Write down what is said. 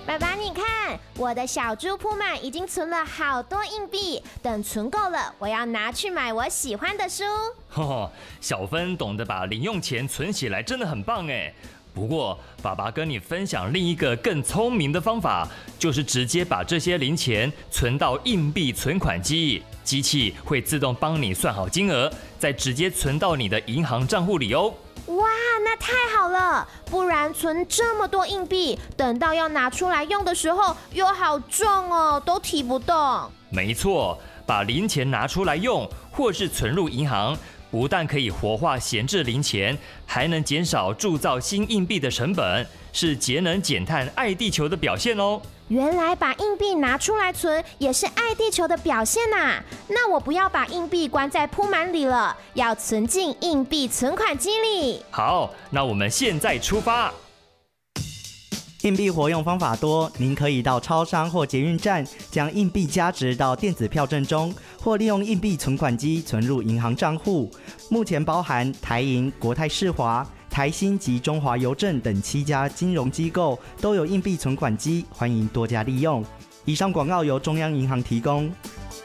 爸爸，你看，我的小猪铺满已经存了好多硬币，等存够了，我要拿去买我喜欢的书。 小芬懂得把零用钱存起来，真的很棒哎。不过，爸爸跟你分享另一个更聪明的方法，就是直接把这些零钱存到硬币存款机，机器会自动帮你算好金额，再直接存到你的银行账户里哦。 哇，那太好了！不然存这么多硬币，等到要拿出来用的时候，又好重哦，都提不动。 没错，把零钱拿出来用，或是存入银行，不但可以活化闲置零钱，还能减少铸造新硬币的成本，是节能减碳、爱地球的表现哦。 原来把硬币拿出来存也是爱地球的表现啊！那我不要把硬币关在铺满里了，要存进硬币存款机里。 好，那我们现在出发。 硬币活用方法多，您可以到超商或捷运站将硬币加值到电子票证中，或利用硬币存款机存入银行账户。目前包含台银、国泰世华、台新及中华邮政等7家金融机构都有硬币存款机，欢迎多加利用。以上广告由中央银行提供。